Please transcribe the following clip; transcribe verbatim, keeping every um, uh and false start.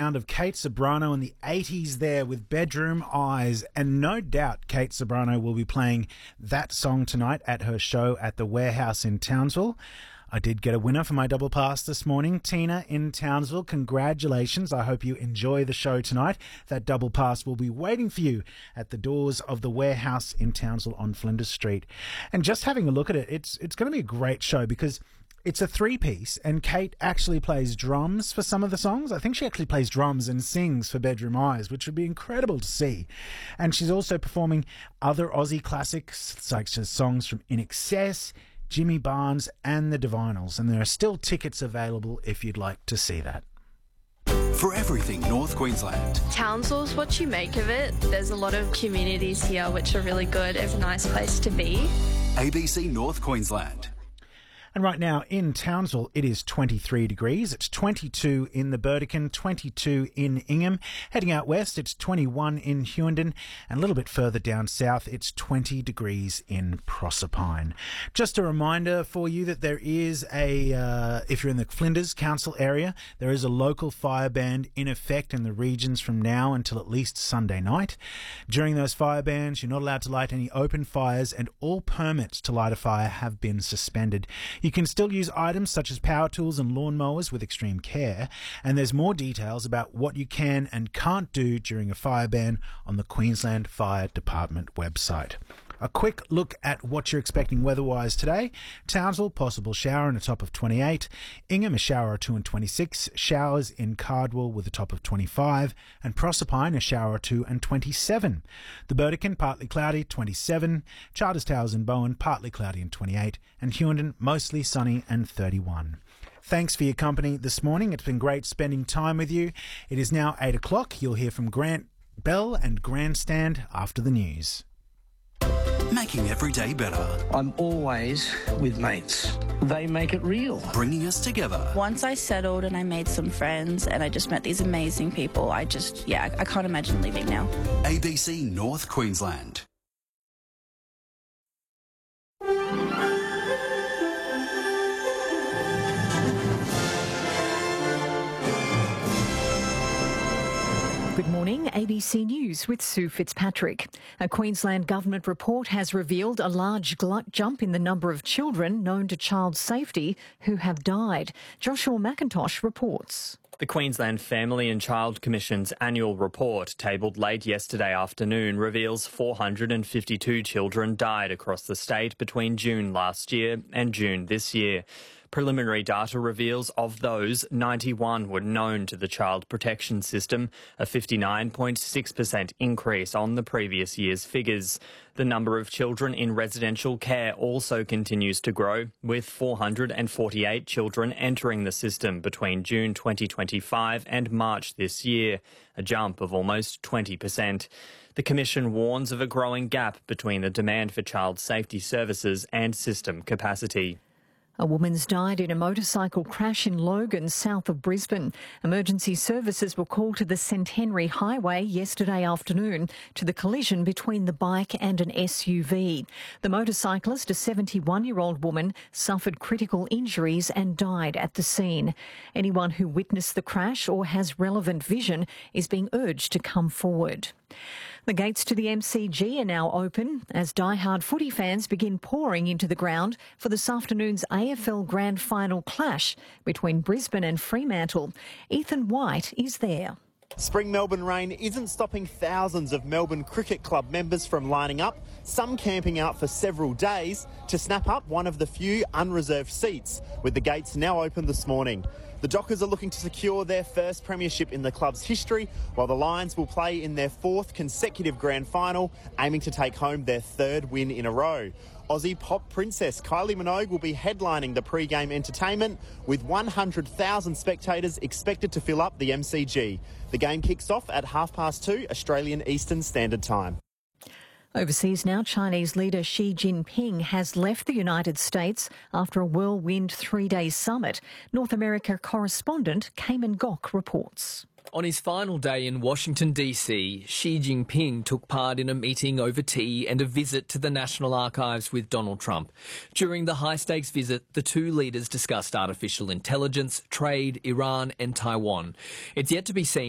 sound of Kate Ceberano in the eighties there with Bedroom Eyes. And no doubt Kate Ceberano will be playing that song tonight at her show at the Warehouse in Townsville. I did get a winner for my double pass this morning. Tina in Townsville, congratulations. I hope you enjoy the show tonight. That double pass will be waiting for you at the doors of the Warehouse in Townsville on Flinders Street. And just having a look at it, it's it's going to be a great show because it's a three-piece, and Kate actually plays drums for some of the songs. I think she actually plays drums and sings for Bedroom Eyes, which would be incredible to see. And she's also performing other Aussie classics, such as songs from In Excess, Jimmy Barnes, and the Divinals. And there are still tickets available if you'd like to see that. For everything North Queensland. Townsville's what you make of it. There's a lot of communities here which are really good. It's a nice place to be. A B C North Queensland. And right now in Townsville, it is twenty-three degrees. It's twenty-two in the Burdekin, twenty-two in Ingham. Heading out west, it's twenty-one in Hughenden. And a little bit further down south, it's twenty degrees in Proserpine. Just a reminder for you that there is a, uh, if you're in the Flinders Council area, there is a local fire ban in effect in the regions from now until at least Sunday night. During those fire bans, you're not allowed to light any open fires, and all permits to light a fire have been suspended. You can still use items such as power tools and lawnmowers with extreme care, and there's more details about what you can and can't do during a fire ban on the Queensland Fire Department website. A quick look at what you're expecting weather-wise today. Townsville, possible shower and a top of twenty-eight. Ingham, a shower or two and twenty-six. Showers in Cardwell with a top of twenty-five. And Proserpine, a shower or two and twenty-seven. The Burdekin, partly cloudy, twenty-seven. Charters Towers and Bowen, partly cloudy and twenty-eight. And Hughenden, mostly sunny and thirty-one. Thanks for your company this morning. It's been great spending time with you. It is now eight o'clock. You'll hear from Grant Bell and Grandstand after the news. Making every day better. I'm always with mates. They make it real. Bringing us together. Once I settled and I made some friends and I just met these amazing people, I just, yeah, I can't imagine leaving now. A B C North Queensland. Good morning, A B C News with Sue Fitzpatrick. A Queensland Government report has revealed a large glut jump in the number of children known to child safety who have died. Joshua McIntosh reports. The Queensland Family and Child Commission's annual report, tabled late yesterday afternoon, reveals four hundred fifty-two children died across the state between June last year and June this year. Preliminary data reveals of those, ninety-one were known to the Child Protection System, a fifty-nine point six percent increase on the previous year's figures. The number of children in residential care also continues to grow, with four hundred forty-eight children entering the system between June twenty twenty-five and March this year, a jump of almost twenty percent. The Commission warns of a growing gap between the demand for child safety services and system capacity. A woman's died in a motorcycle crash in Logan, south of Brisbane. Emergency services were called to the Centenary Highway yesterday afternoon to the collision between the bike and an S U V. The motorcyclist, a seventy-one-year-old woman, suffered critical injuries and died at the scene. Anyone who witnessed the crash or has relevant vision is being urged to come forward. The gates to the M C G are now open as die-hard footy fans begin pouring into the ground for this afternoon's A F L Grand Final clash between Brisbane and Fremantle. Ethan White is there. Spring Melbourne rain isn't stopping thousands of Melbourne Cricket Club members from lining up, some camping out for several days to snap up one of the few unreserved seats, with the gates now open this morning. The Dockers are looking to secure their first premiership in the club's history, while the Lions will play in their fourth consecutive grand final, aiming to take home their third win in a row. Aussie pop princess Kylie Minogue will be headlining the pre-game entertainment, with one hundred thousand spectators expected to fill up the M C G. The game kicks off at half past two Australian Eastern Standard Time. Overseas now, Chinese leader Xi Jinping has left the United States after a whirlwind three-day summit. North America correspondent Cayman Gok reports. On his final day in Washington, D C, Xi Jinping took part in a meeting over tea and a visit to the National Archives with Donald Trump. During the high-stakes visit, the two leaders discussed artificial intelligence, trade, Iran and Taiwan. It's yet to be seen